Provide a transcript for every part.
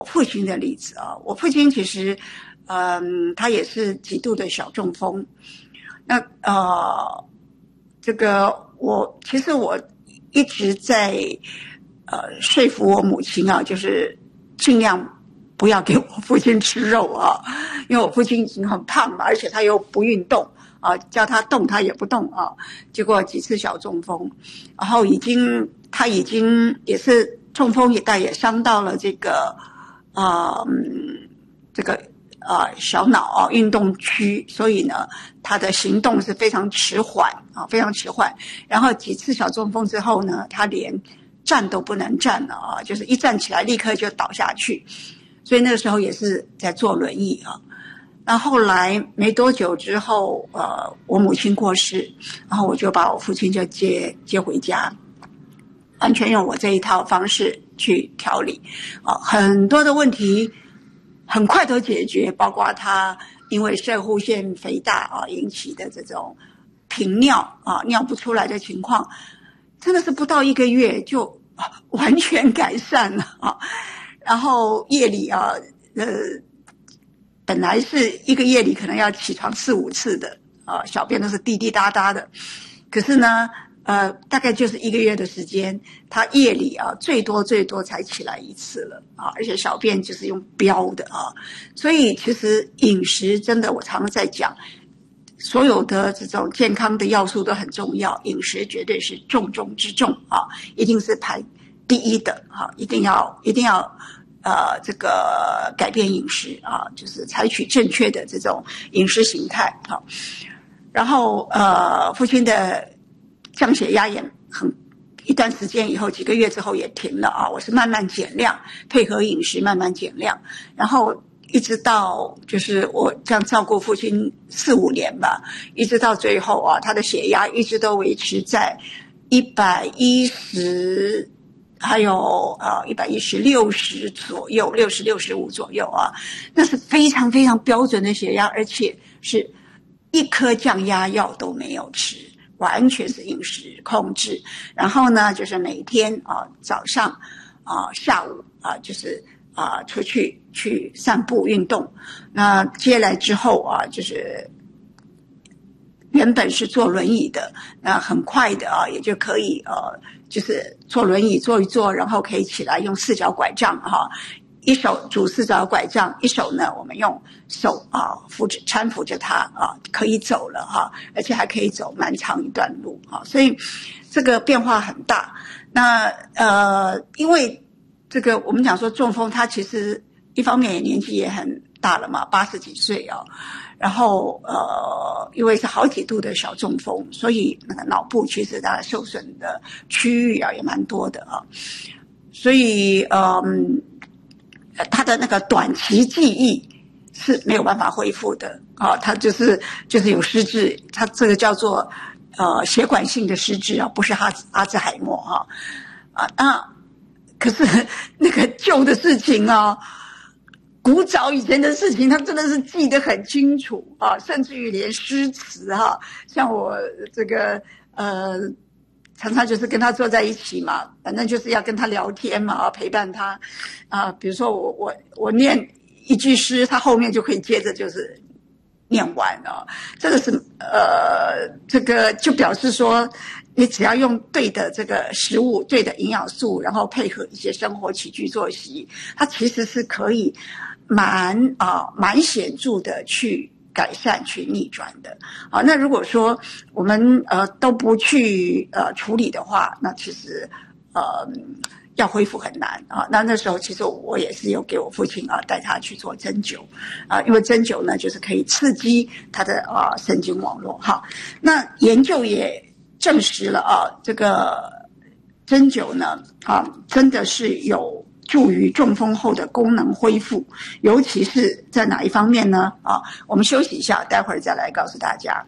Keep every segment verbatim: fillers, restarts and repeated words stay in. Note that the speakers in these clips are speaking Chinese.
父亲的例子啊，我父亲其实，嗯，他也是极度的小中风。那呃，这个我其实我一直在呃说服我母亲啊，就是尽量不要给我父亲吃肉啊，因为我父亲已经很胖嘛，而且他又不运动啊，叫他动他也不动啊，结果几次小中风，然后已经他已经也是中风也但也伤到了这个啊、嗯、这个啊、呃、小脑啊运动区，所以呢他的行动是非常迟缓啊，非常迟缓。然后几次小中风之后呢，他连站都不能站了啊，就是一站起来立刻就倒下去。所以那个时候也是在坐轮椅啊。那后来没多久之后，呃，我母亲过世，然后我就把我父亲就接接回家，完全用我这一套方式去调理啊，很多的问题很快都解决，包括他因为射护腺肥大啊引起的这种频尿啊尿不出来的情况，真的是不到一个月就完全改善了啊。然后夜里啊，呃，本来是一个夜里可能要起床四五次的啊，小便都是滴滴答答的。可是呢，呃，大概就是一个月的时间，他夜里啊最多最多才起来一次了啊，而且小便就是用飙的啊。所以其实饮食真的，我常常在讲，所有的这种健康的要素都很重要，饮食绝对是重中之重啊，一定是排第一的哈，一定要一定要呃这个改变饮食啊，就是采取正确的这种饮食形态哈。然后呃，父亲的降血压也很一段时间以后，几个月之后也停了啊。我是慢慢减量，配合饮食慢慢减量，然后一直到就是我这样照顾父亲四五年吧，一直到最后啊，他的血压一直都维持在一百一十。还有呃一百一十六十左右，六十六十五左右啊，那是非常非常标准的血压，而且是一颗降压药都没有吃，完全是饮食控制。然后呢，就是每天啊早上啊下午啊就是啊出去去散步运动。那接下来之后啊，就是原本是坐轮椅的，那很快的啊，也就可以呃，就是坐轮椅坐一坐，然后可以起来用四脚拐杖哈，一手拄四脚拐杖，一手呢我们用手啊扶着搀扶着它啊，可以走了哈，而且还可以走蛮长一段路啊，所以这个变化很大。那呃，因为这个我们讲说中风，它其实一方面也年纪也很大了嘛，八十几岁啊。然后呃，因为是好几度的小中风，所以那个脑部其实它受损的区域啊也蛮多的啊，所以嗯，他的那个短期记忆是没有办法恢复的啊，他就是就是有失智，他这个叫做呃血管性的失智啊，不是阿阿兹海默哈啊，那可是那个旧的事情啊。古早以前的事情，他真的是记得很清楚啊，甚至于连诗词哈、啊，像我这个呃，常常就是跟他坐在一起嘛，反正就是要跟他聊天嘛，陪伴他啊。比如说我我我念一句诗，他后面就可以接着就是念完啊。这个是呃，这个就表示说，你只要用对的这个食物、对的营养素，然后配合一些生活起居作息，它其实是可以。蛮啊蛮显著的去改善去逆转的啊。那如果说我们呃都不去呃处理的话，那其实呃要恢复很难啊。那那时候其实我也是有给我父亲啊带他去做针灸啊，因为针灸呢就是可以刺激他的啊神经网络哈。那研究也证实了啊，这个针灸呢啊真的是有。助于中风后的功能恢复，尤其是在哪一方面呢？啊，我们休息一下，待会儿再来告诉大家。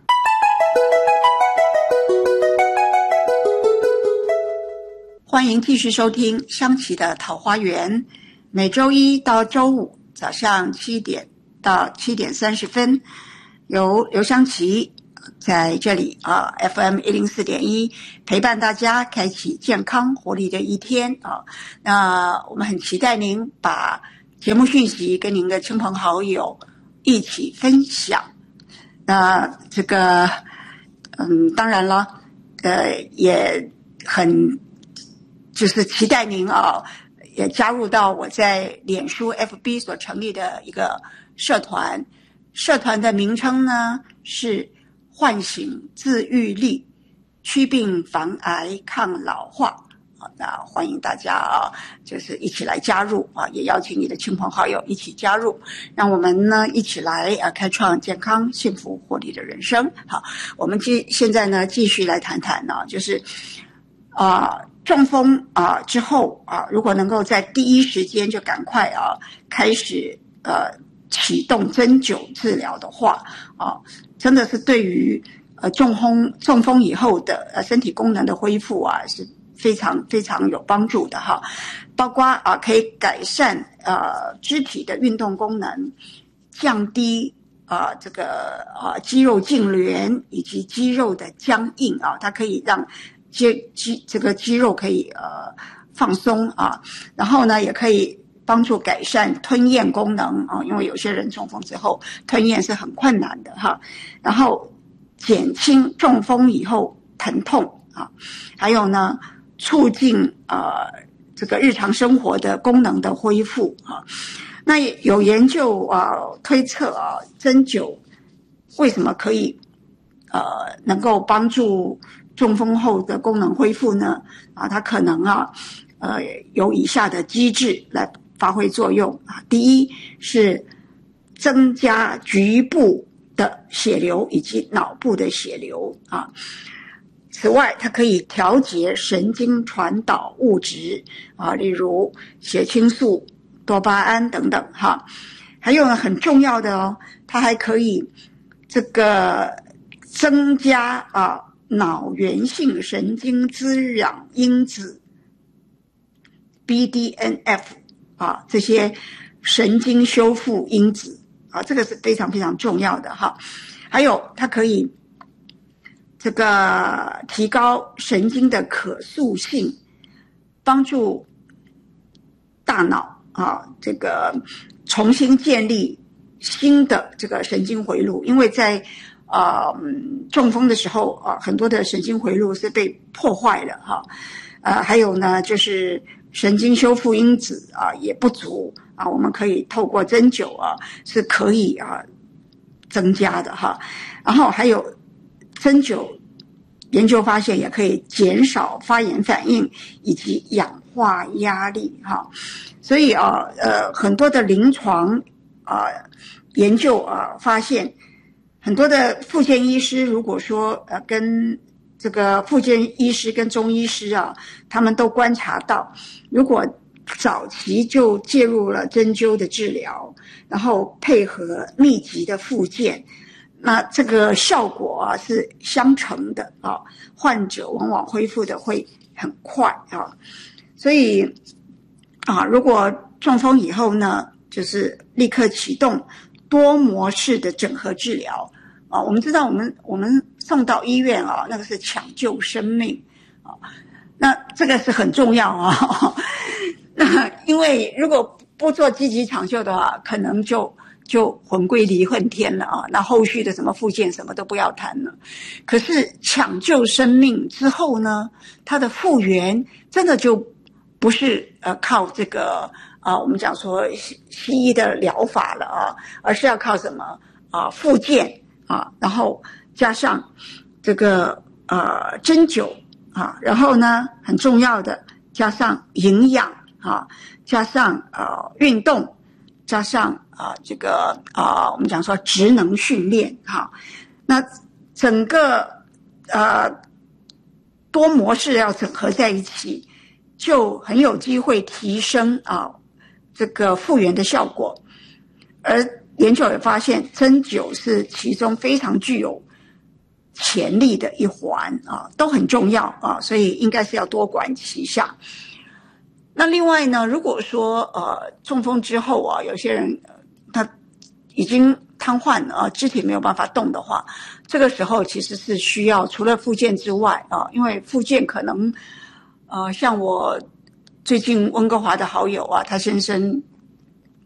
欢迎继续收听香琪的桃花源，每周一到周五早上七点到七点三十分，由刘香琪在这里啊 F M 一零四点一陪伴大家开启健康活力的一天啊。那我们很期待您把节目讯息跟您的亲朋好友一起分享。那这个嗯，当然了，呃，也很就是期待您啊，也加入到我在脸书 F B 所成立的一个社团，社团的名称呢是唤醒自愈力，祛病防癌抗老化。那欢迎大家啊，就是一起来加入啊，也邀请你的亲朋好友一起加入，让我们呢一起来啊开创健康、幸福、活力的人生。好，我们继现在呢继续来谈谈呢，就是啊中风啊之后啊，如果能够在第一时间就赶快啊开始呃启动针灸治疗的话啊，真的是对于呃中风中风以后的呃身体功能的恢复啊是非常非常有帮助的哈，包括啊可以改善呃肢体的运动功能，降低啊这个啊肌肉痉挛以及肌肉的僵硬啊，它可以让肌肌这个肌肉可以呃放松啊，然后呢也可以帮助改善吞咽功能啊，因为有些人中风之后吞咽是很困难的哈，然后减轻中风以后疼痛啊，还有呢。促进呃这个日常生活的功能的恢复啊，那有研究啊推测啊，针灸为什么可以呃能够帮助中风后的功能恢复呢？啊，它可能啊呃有以下的机制来发挥作用啊，第一是增加局部的血流以及脑部的血流啊。此外，它可以调节神经传导物质啊，例如血清素、多巴胺等等哈。还有呢，很重要的哦，它还可以这个增加啊脑源性神经滋养因子 B D N F 啊这些神经修复因子啊，这个是非常非常重要的哈。还有，它可以这个提高神经的可塑性，帮助大脑啊这个重新建立新的这个神经回路，因为在呃中风的时候啊，很多的神经回路是被破坏了哈，呃还有呢就是神经修复因子啊也不足啊，我们可以透过针灸啊是可以啊增加的哈，然后还有。针灸研究发现也可以减少发炎反应以及氧化压力哈，所以啊呃很多的临床啊、呃、研究啊发现，很多的复健医师如果说呃跟这个复健医师跟中医师啊，他们都观察到，如果早期就介入了针灸的治疗，然后配合密集的复健。那这个效果啊是相乘的啊，患者往往恢复的会很快啊，所以啊，如果中风以后呢，就是立刻启动多模式的整合治疗啊。我们知道，我们我们送到医院啊，那个是抢救生命啊，那这个是很重要啊。那因为如果不做积极抢救的话，可能就。就魂归离恨天了啊！那后续的什么复健什么都不要谈了。可是抢救生命之后呢，它的复原真的就不是呃靠这个啊、呃、我们讲说西医的疗法了啊，而是要靠什么啊复健啊，然后加上这个呃针灸啊，然后呢很重要的加上营养啊，加上呃运动，加上。啊，这个啊，我们讲说职能训练哈，那整个呃多模式要整合在一起，就很有机会提升啊这个复原的效果。而研究也发现，针灸是其中非常具有潜力的一环啊，都很重要啊，所以应该是要多管齐下。那另外呢，如果说呃中风之后啊，有些人。他已经瘫痪了啊，肢体没有办法动的话，这个时候其实是需要除了复健之外啊，因为复健可能呃，像我最近温哥华的好友啊，他先生